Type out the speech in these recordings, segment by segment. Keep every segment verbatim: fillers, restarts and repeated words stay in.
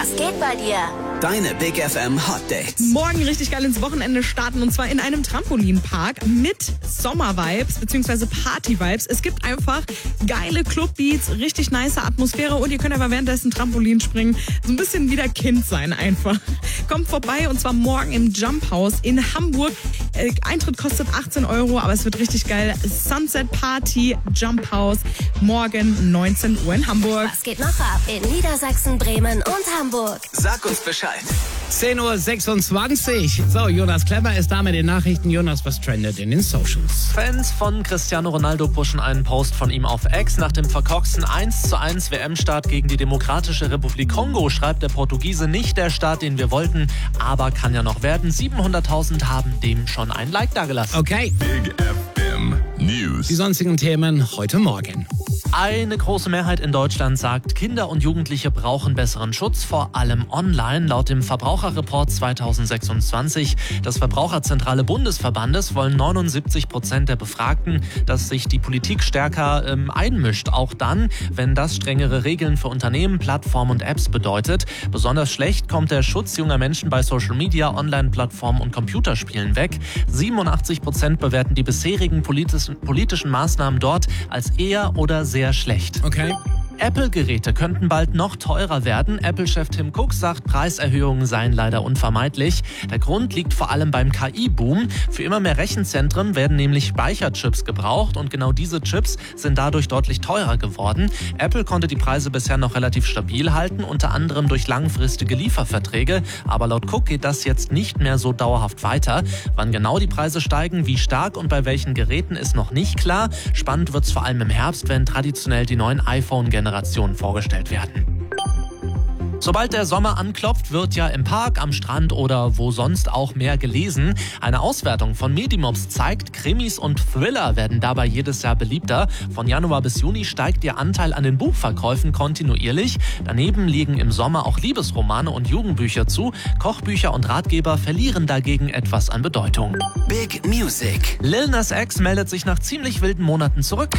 Was geht bei dir? Deine Big F M Hot Dates. Morgen richtig geil ins Wochenende starten und zwar in einem Trampolinpark mit Sommer-Vibes bzw. Party-Vibes. Es gibt einfach geile Club-Beats, richtig nice Atmosphäre und ihr könnt aber währenddessen Trampolin springen. So ein bisschen wieder Kind sein einfach. Kommt vorbei und zwar morgen im Jump House in Hamburg. Äh, Eintritt kostet achtzehn Euro, aber es wird richtig geil. Sunset Party, Jump House, morgen neunzehn Uhr in Hamburg. Was geht noch ab in Niedersachsen, Bremen und Hamburg? Sag uns Bescheid. zehn Uhr sechsundzwanzig. So, Jonas Klemmer ist da mit den Nachrichten. Jonas, was trendet in den Socials? Fans von Cristiano Ronaldo pushen einen Post von ihm auf X. Nach dem verkorksten eins zu eins W M-Start gegen die Demokratische Republik Kongo schreibt der Portugiese: nicht der Start, den wir wollten, aber kann ja noch werden. siebenhunderttausend haben dem schon ein Like dagelassen. Okay. Big F M News. Die sonstigen Themen heute Morgen. Eine große Mehrheit in Deutschland sagt, Kinder und Jugendliche brauchen besseren Schutz, vor allem online. Laut dem Verbraucherreport zweitausendsechsundzwanzig des Verbraucherzentrale Bundesverbandes wollen neunundsiebzig Prozent der Befragten, dass sich die Politik stärker ähm, einmischt. Auch dann, wenn das strengere Regeln für Unternehmen, Plattformen und Apps bedeutet. Besonders schlecht kommt der Schutz junger Menschen bei Social Media, Online-Plattformen und Computerspielen weg. siebenundachtzig Prozent bewerten die bisherigen politischen, politischen Maßnahmen dort als eher oder sehr sehr schlecht. Okay. Apple-Geräte könnten bald noch teurer werden. Apple-Chef Tim Cook sagt, Preiserhöhungen seien leider unvermeidlich. Der Grund liegt vor allem beim K I-Boom. Für immer mehr Rechenzentren werden nämlich Speicherchips gebraucht und genau diese Chips sind dadurch deutlich teurer geworden. Apple konnte die Preise bisher noch relativ stabil halten, unter anderem durch langfristige Lieferverträge. Aber laut Cook geht das jetzt nicht mehr so dauerhaft weiter. Wann genau die Preise steigen, wie stark und bei welchen Geräten ist noch nicht klar. Spannend wird's vor allem im Herbst, wenn traditionell die neuen iPhone-Generationen vorgestellt werden. Sobald der Sommer anklopft, wird ja im Park, am Strand oder wo sonst auch mehr gelesen. Eine Auswertung von Medimobs zeigt, Krimis und Thriller werden dabei jedes Jahr beliebter. Von Januar bis Juni steigt ihr Anteil an den Buchverkäufen kontinuierlich. Daneben liegen im Sommer auch Liebesromane und Jugendbücher zu. Kochbücher und Ratgeber verlieren dagegen etwas an Bedeutung. Big Music. Lil Nas X meldet sich nach ziemlich wilden Monaten zurück.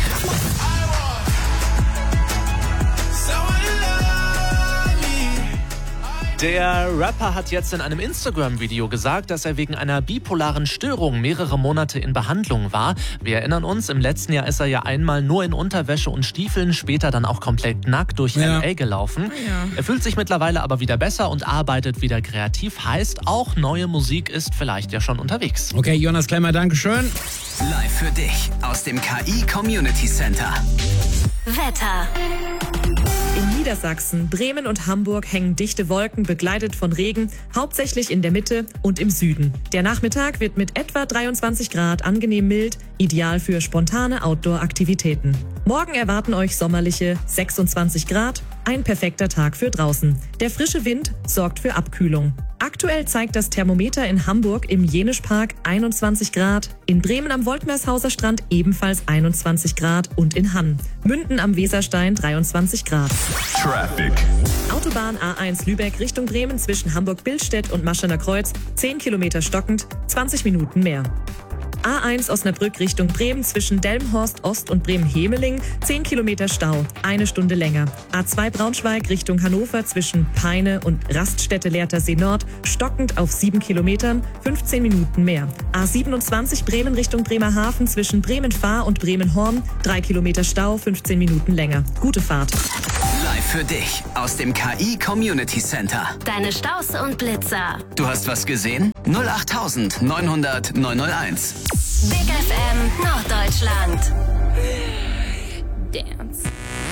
Der Rapper hat jetzt in einem Instagram-Video gesagt, dass er wegen einer bipolaren Störung mehrere Monate in Behandlung war. Wir erinnern uns, im letzten Jahr ist er ja einmal nur in Unterwäsche und Stiefeln, später dann auch komplett nackt durch Ja. L A gelaufen. Ja. Er fühlt sich mittlerweile aber wieder besser und arbeitet wieder kreativ. Heißt, auch neue Musik ist vielleicht ja schon unterwegs. Okay, Jonas Klemmer, Dankeschön. Live für dich aus dem K I Community Center. Wetter. In Niedersachsen, Bremen und Hamburg hängen dichte Wolken, begleitet von Regen, hauptsächlich in der Mitte und im Süden. Der Nachmittag wird mit etwa dreiundzwanzig Grad angenehm mild, ideal für spontane Outdoor-Aktivitäten. Morgen erwarten euch sommerliche sechsundzwanzig Grad, ein perfekter Tag für draußen. Der frische Wind sorgt für Abkühlung. Aktuell zeigt das Thermometer in Hamburg im Jenischpark einundzwanzig Grad, in Bremen am Woltmershauser Strand ebenfalls einundzwanzig Grad und in Hann. Münden am Weserstein dreiundzwanzig Grad. Traffic. Autobahn A eins Lübeck Richtung Bremen zwischen Hamburg-Billstedt und Maschener Kreuz, zehn Kilometer stockend, zwanzig Minuten mehr. A eins Osnabrück Richtung Bremen zwischen Delmenhorst Ost und Bremen-Hemeling, zehn Kilometer Stau, eine Stunde länger. A zwei Braunschweig Richtung Hannover zwischen Peine und Raststätte Lehrtersee Nord, stockend auf sieben Kilometern, fünfzehn Minuten mehr. A siebenundzwanzig Bremen Richtung Bremerhaven zwischen Bremen-Fahr und Bremen-Horn, drei Kilometer Stau, fünfzehn Minuten länger. Gute Fahrt. Live für dich aus dem K I Community Center. Deine Staus und Blitzer. Du hast was gesehen? null acht neunhundert neunhunderteins. Big F M Norddeutschland. Dance.